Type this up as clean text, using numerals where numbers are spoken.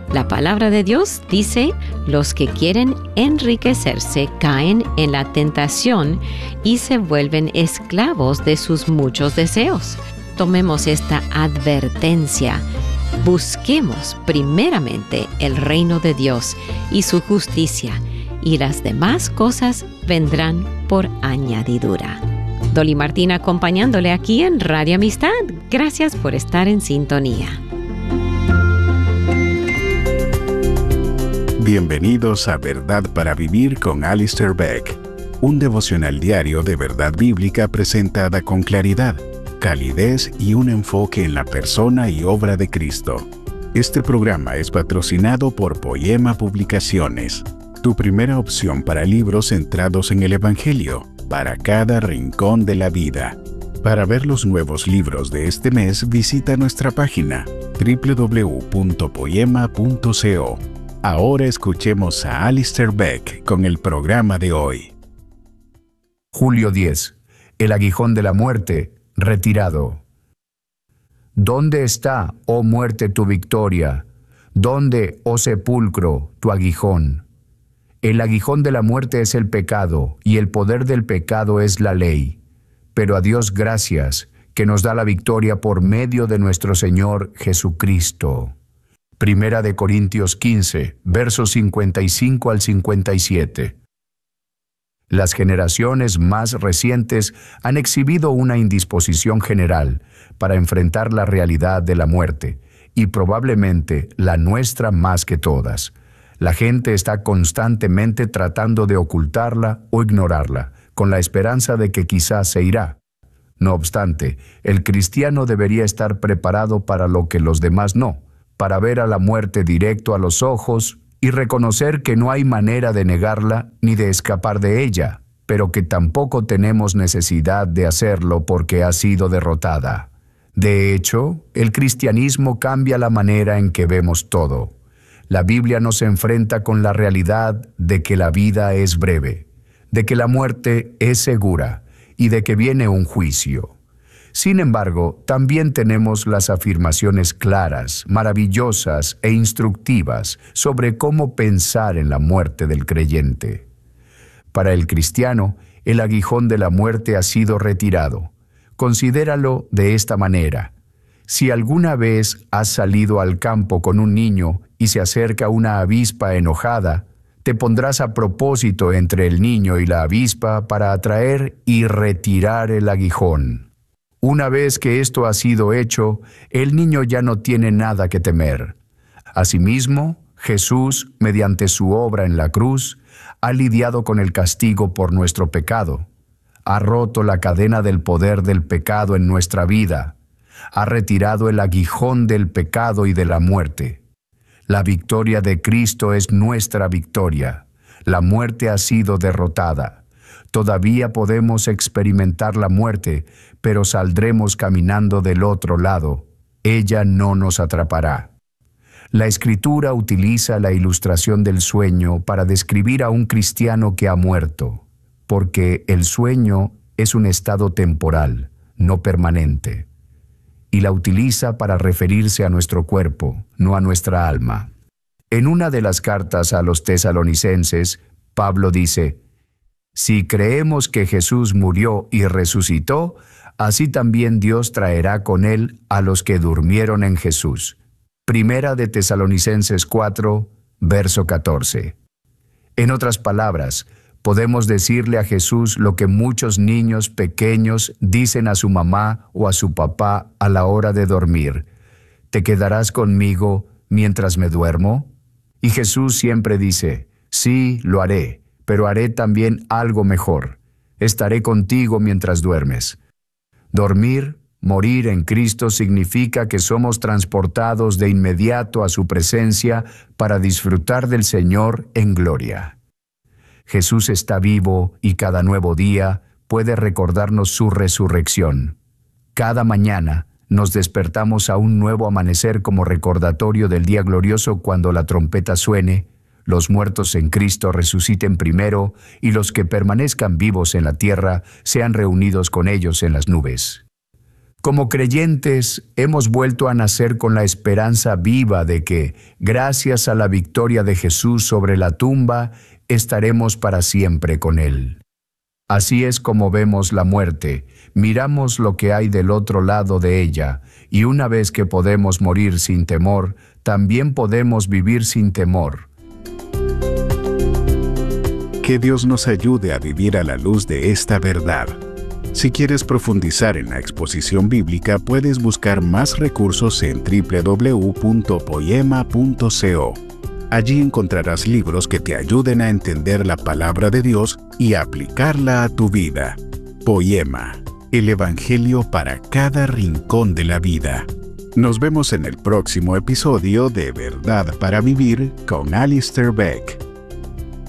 La palabra de Dios dice, los que quieren enriquecerse caen en la tentación y se vuelven esclavos de sus muchos deseos. Tomemos esta advertencia. Busquemos primeramente el reino de Dios y su justicia, y las demás cosas vendrán por añadidura. Dolly Martín acompañándole aquí en Radio Amistad. Gracias por estar en sintonía. Bienvenidos a Verdad para Vivir con Alistair Begg, un devocional diario de verdad bíblica presentada con claridad, calidez y un enfoque en la persona y obra de Cristo. Este programa es patrocinado por Poema Publicaciones, tu primera opción para libros centrados en el Evangelio, para cada rincón de la vida. Para ver los nuevos libros de este mes, visita nuestra página www.poema.co. Ahora escuchemos a Alistair Begg con el programa de hoy. Julio 10. El aguijón de la muerte, retirado. ¿Dónde está, oh muerte, tu victoria? ¿Dónde, oh sepulcro, tu aguijón? El aguijón de la muerte es el pecado, y el poder del pecado es la ley. Pero a Dios gracias, que nos da la victoria por medio de nuestro Señor Jesucristo. Primera de Corintios 15, versos 55 al 57. Las generaciones más recientes han exhibido una indisposición general para enfrentar la realidad de la muerte, y probablemente la nuestra más que todas. La gente está constantemente tratando de ocultarla o ignorarla, con la esperanza de que quizás se irá. No obstante, el cristiano debería estar preparado para lo que los demás no, para ver a la muerte directo a los ojos y reconocer que no hay manera de negarla ni de escapar de ella, pero que tampoco tenemos necesidad de hacerlo porque ha sido derrotada. De hecho, el cristianismo cambia la manera en que vemos todo. La Biblia nos enfrenta con la realidad de que la vida es breve, de que la muerte es segura y de que viene un juicio. Sin embargo, también tenemos las afirmaciones claras, maravillosas e instructivas sobre cómo pensar en la muerte del creyente. Para el cristiano, el aguijón de la muerte ha sido retirado. Considéralo de esta manera. Si alguna vez has salido al campo con un niño y se acerca una avispa enojada, te pondrás a propósito entre el niño y la avispa para atraer y retirar el aguijón. Una vez que esto ha sido hecho, el niño ya no tiene nada que temer. Asimismo, Jesús, mediante su obra en la cruz, ha lidiado con el castigo por nuestro pecado. Ha roto la cadena del poder del pecado en nuestra vida. Ha retirado el aguijón del pecado y de la muerte. La victoria de Cristo es nuestra victoria. La muerte ha sido derrotada. Todavía podemos experimentar la muerte, pero saldremos caminando del otro lado. Ella no nos atrapará. La Escritura utiliza la ilustración del sueño para describir a un cristiano que ha muerto, porque el sueño es un estado temporal, no permanente, y la utiliza para referirse a nuestro cuerpo, no a nuestra alma. En una de las cartas a los tesalonicenses, Pablo dice: si creemos que Jesús murió y resucitó, así también Dios traerá con él a los que durmieron en Jesús. Primera de Tesalonicenses 4, verso 14. En otras palabras, podemos decirle a Jesús lo que muchos niños pequeños dicen a su mamá o a su papá a la hora de dormir: ¿te quedarás conmigo mientras me duermo? Y Jesús siempre dice: sí, lo haré. Pero haré también algo mejor. Estaré contigo mientras duermes. Dormir, morir en Cristo significa que somos transportados de inmediato a su presencia para disfrutar del Señor en gloria. Jesús está vivo y cada nuevo día puede recordarnos su resurrección. Cada mañana nos despertamos a un nuevo amanecer como recordatorio del día glorioso cuando la trompeta suene, los muertos en Cristo resuciten primero y los que permanezcan vivos en la tierra sean reunidos con ellos en las nubes. Como creyentes, hemos vuelto a nacer con la esperanza viva de que, gracias a la victoria de Jesús sobre la tumba, estaremos para siempre con Él. Así es como vemos la muerte, miramos lo que hay del otro lado de ella, y una vez que podemos morir sin temor, también podemos vivir sin temor. Que Dios nos ayude a vivir a la luz de esta verdad. Si quieres profundizar en la exposición bíblica, puedes buscar más recursos en www.poema.co. Allí encontrarás libros que te ayuden a entender la palabra de Dios y aplicarla a tu vida. Poema, el Evangelio para cada rincón de la vida. Nos vemos en el próximo episodio de Verdad para Vivir con Alistair Begg.